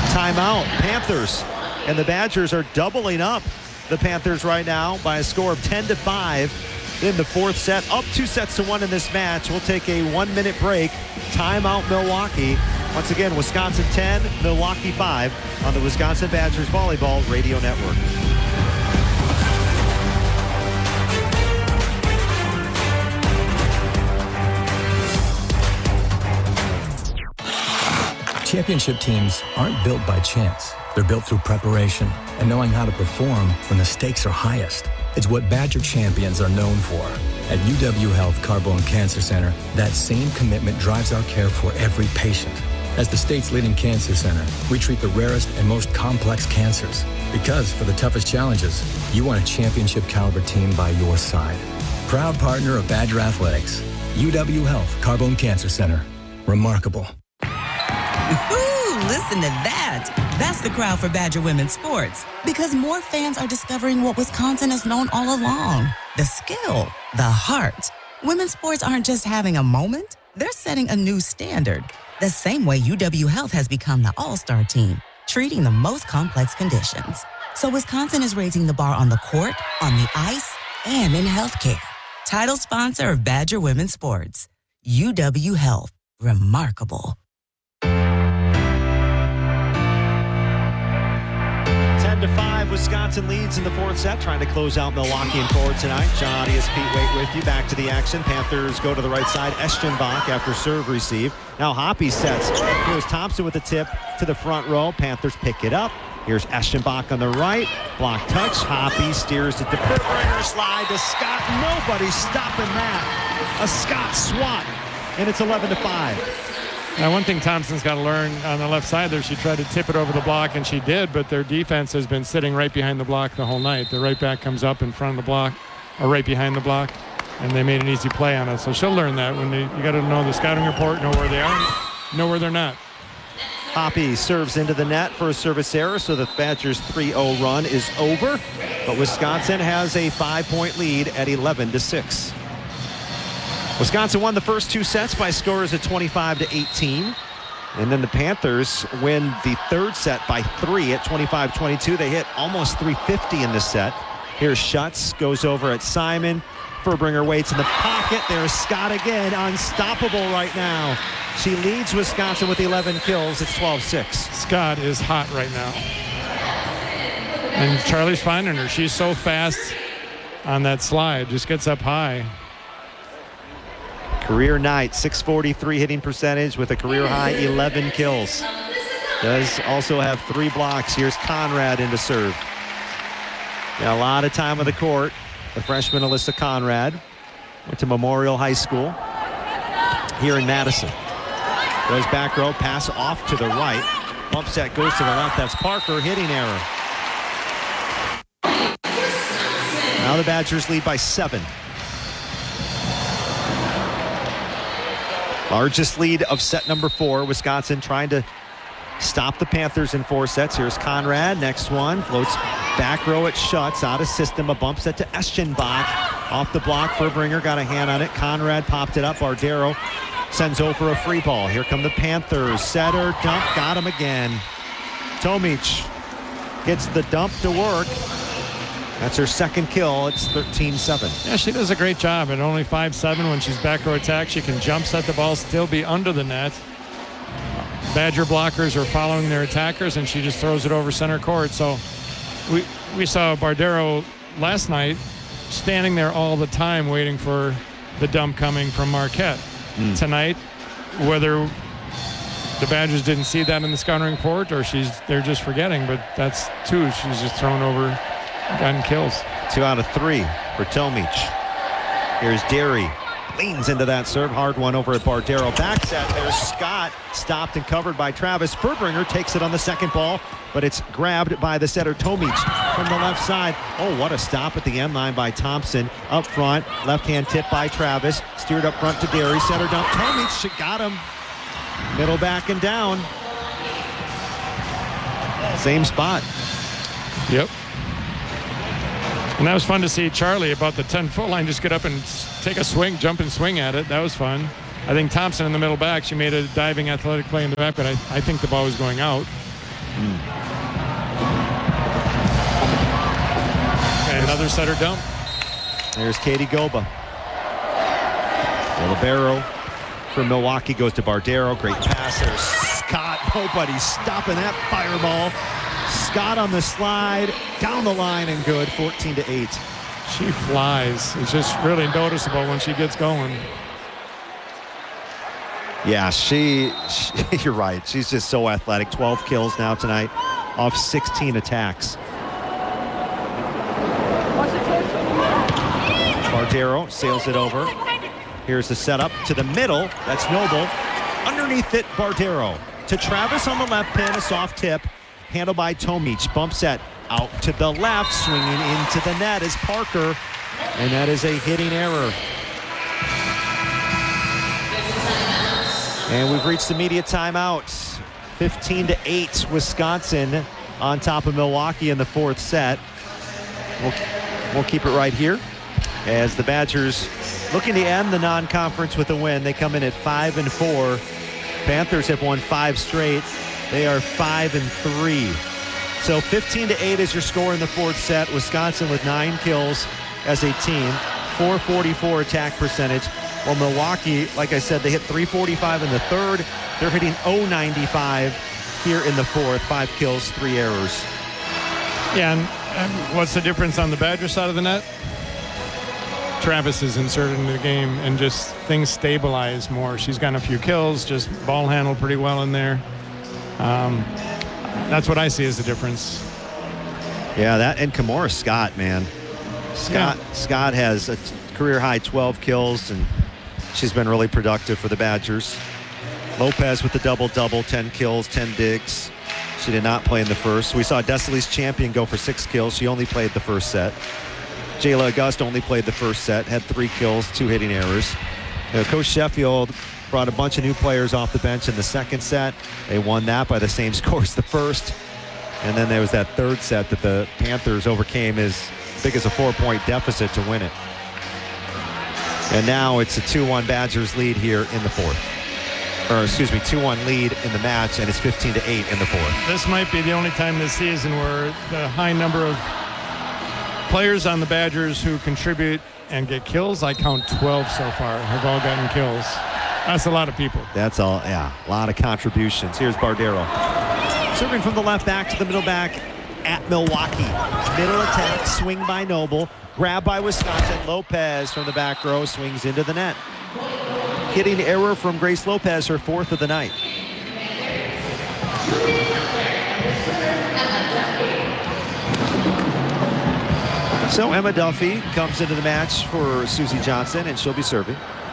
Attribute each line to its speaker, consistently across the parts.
Speaker 1: Timeout, Panthers. And the Badgers are doubling up the Panthers right now by a score of 10-5 in the fourth set. Up 2-1 in this match. We'll take a 1-minute break. Timeout, Milwaukee. Once again, Wisconsin 10, Milwaukee 5 on the Wisconsin Badgers Volleyball Radio Network.
Speaker 2: Championship teams aren't built by chance. They're built through preparation and knowing how to perform when the stakes are highest. It's what Badger champions are known for. At UW Health Carbone Cancer Center, that same commitment drives our care for every patient. As the state's leading cancer center, we treat the rarest and most complex cancers. Because for the toughest challenges, you want a championship caliber team by your side. Proud partner of Badger Athletics, UW Health Carbone Cancer Center. Remarkable.
Speaker 3: Ooh, listen to that. That's the crowd for Badger Women's Sports. Because more fans are discovering what Wisconsin has known all along. The skill, the heart. Women's sports aren't just having a moment. They're setting a new standard. The same way UW Health has become the all-star team, treating the most complex conditions. So Wisconsin is raising the bar on the court, on the ice, and in healthcare. Title sponsor of Badger Women's Sports. UW Health. Remarkable.
Speaker 1: 10-5, Wisconsin leads in the fourth set, trying to close out Milwaukee and forward tonight. John Adias, Pete Wait with you. Back to the action. Panthers go to the right side. Eschenbach after serve receive. Now Hoppe sets. Here's Thompson with the tip to the front row. Panthers pick it up. Here's Eschenbach on the right. Block touch. Hoppe steers it to Furbringer. Slide to Scott. Nobody's stopping that. A Scott swat. And it's 11-5.
Speaker 4: Now, one thing Thompson's got to learn on the left side there, she tried to tip it over the block, and she did, but their defense has been sitting right behind the block the whole night. The right back comes up in front of the block, or right behind the block, and they made an easy play on it. So she'll learn that. You got to know the scouting report, know where they are, know where they're not.
Speaker 1: Hoppe serves into the net for a service error, so the Badgers' 3-0 run is over. But Wisconsin has a 5-point lead at 11-6. Wisconsin won the first two sets by scores of 25-18. And then the Panthers win the third set by 3 at 25-22. They hit almost 350 in the set. Here's Schutz, goes over at Simon. Furbringer waits in the pocket. There's Scott again, unstoppable right now. She leads Wisconsin with 11 kills. It's 12-6.
Speaker 4: Scott is hot right now. And Charlie's finding her. She's so fast on that slide. Just gets up high.
Speaker 1: Career night, 643 hitting percentage with a career high 11 kills. Does also have 3 blocks. Here's Conrad into serve. Got a lot of time on the court. The freshman Alyssa Conrad went to Memorial High School here in Madison. Goes back row, pass off to the right. Bump set goes to the left. That's Parker, hitting error. Now the Badgers lead by 7. Largest lead of set number 4. Wisconsin trying to stop the Panthers in 4 sets. Here's Conrad. Next one. Floats back row at Schutz. Out of system. A bump set to Eschenbach. Off the block. Furbringer got a hand on it. Conrad popped it up. Bardero sends over a free ball. Here come the Panthers. Setter. Dump. Got him again. Tomic gets the dump to work. That's her second kill. It's 13-7.
Speaker 4: Yeah, she does a great job. At only 5'7", when she's back row attack, she can jump set the ball, still be under the net. Badger blockers are following their attackers, and she just throws it over center court. So we saw Bardero last night standing there all the time waiting for the dump coming from Marquette. Tonight, whether the Badgers didn't see that in the scouting report or they're just forgetting, but that's 2 she's just thrown over. Gotten kills.
Speaker 1: 2 out of 3 for Tomic. Here's Derry. Leans into that serve. Hard one over at Bardero. Back set. There's Scott. Stopped and covered by Travis. Furbringer takes it on the second ball, but it's grabbed by the setter Tomic from the left side. Oh, what a stop at the end line by Thompson. Up front. Left-hand tip by Travis. Steered up front to Derry. Setter dump. Tomic got him. Middle back and down. Same spot.
Speaker 4: Yep. And that was fun to see Charlie about the 10-foot line just get up and take a swing, jump and swing at it. That was fun. I think Thompson in the middle back, she made a diving athletic play in the back, but I think the ball was going out. And another setter dump.
Speaker 1: There's Katie Goba. The libero for Milwaukee goes to Bardero. Great pass. There's Scott. Nobody stopping that fireball. Scott on the slide, down the line and good. 14-8.
Speaker 4: She flies. It's just really noticeable when she gets going.
Speaker 1: Yeah, you're right. She's just so athletic. 12 kills now tonight off 16 attacks. Bardero sails it over. Here's the setup to the middle. That's Noble. Underneath it, Bardero. To Travis on the left pin, a soft tip. Handled by Tomic. Bump set out to the left. Swinging into the net is Parker. And that is a hitting error. And we've reached the media timeout. 15-8, Wisconsin on top of Milwaukee in the fourth set. We'll keep it right here as the Badgers looking to end the non-conference with a win. They come in at 5-4. Panthers have won 5 straight. They are 5-3. So 15-8 is your score in the fourth set. Wisconsin with 9 kills as a team, 444 attack percentage. Well, Milwaukee, like I said, they hit 345 in the third. They're hitting 095 here in the fourth. 5 kills, 3 errors.
Speaker 4: Yeah, and what's the difference on the Badger side of the net? Travis is inserted into the game and just things stabilize more. She's gotten a few kills, just ball handled pretty well in there. That's what I see as the difference.
Speaker 1: Yeah, that and Kimora Scott, man. Scott has a career high 12 kills, and she's been really productive for the Badgers. Lopez with the double-double, 10 kills, 10 digs. She did not play in the first. We saw Desilee's champion go for 6 kills. She only played the first set. Jayla August only played the first set, had 3 kills, 2 hitting errors. Coach Sheffield brought a bunch of new players off the bench in the second set. They won that by the same score as the first. And then there was that third set that the Panthers overcame as big as a 4-point deficit to win it. And now it's a 2-1 Badgers lead here in the fourth. Or excuse me, 2-1 lead in the match, and it's 15-8 in the fourth.
Speaker 4: This might be the only time this season where the high number of players on the Badgers who contribute and get kills, I count 12 so far, have all gotten kills. That's a lot of people.
Speaker 1: That's all, yeah, a lot of contributions. Here's Bardero. Serving from the left back to the middle back at Milwaukee. Middle attack, swing by Noble. Grab by Wisconsin. Lopez from the back row swings into the net. Hitting error from Grace Lopez, her 4th of the night. So Emma Duffy comes into the match for Susie Johnson, and she'll be serving.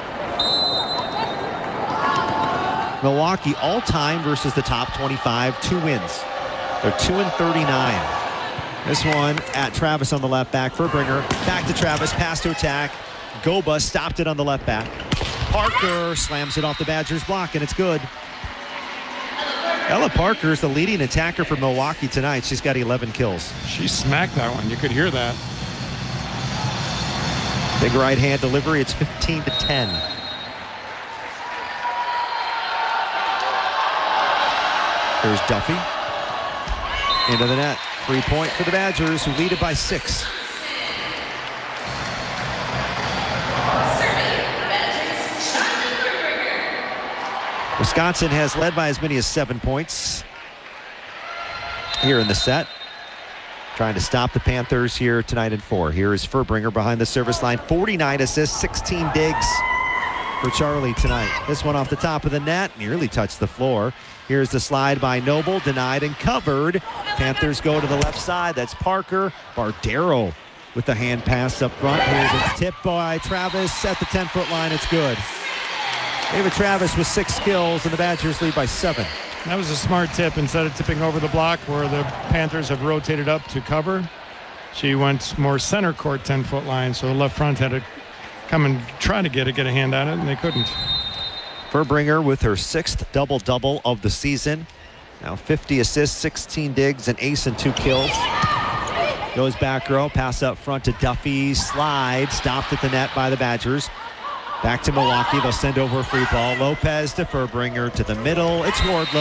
Speaker 1: Milwaukee all-time versus the top 25, 2 wins. They're 2-39. This one at Travis on the left back. Furbringer back to Travis, pass to attack. Goba stopped it on the left back. Parker slams it off the Badgers block, and it's good. Ella Parker is the leading attacker for Milwaukee tonight. She's got 11 kills.
Speaker 4: She smacked that one. You could hear that.
Speaker 1: Big right hand delivery. It's 15-10. There's Duffy into the net. 3-point for the Badgers, who lead it by 6. Wisconsin has led by as many as 7 points here in the set. Trying to stop the Panthers here tonight in 4. Here is Furbringer behind the service line. 49 assists, 16 digs for Charlie tonight. This one off the top of the net, nearly touched the floor. Here's the slide by Noble, denied and covered. Panthers go to the left side. That's Parker. Bardero with the hand pass up front. Here's a tip by Travis at the 10-foot line. It's good. David Travis with 6 kills, and the Badgers lead by 7.
Speaker 4: That was a smart tip. Instead of tipping over the block where the Panthers have rotated up to cover, she went more center court 10-foot line, so the left front had to come and try to get a hand on it, and they couldn't.
Speaker 1: Furbringer with her 6th double-double of the season. Now 50 assists, 16 digs, an ace and 2 kills. Goes back row, pass up front to Duffy, slide, stopped at the net by the Badgers. Back to Milwaukee, they'll send over a free ball. Lopez to Furbringer to the middle. It's Wardlow.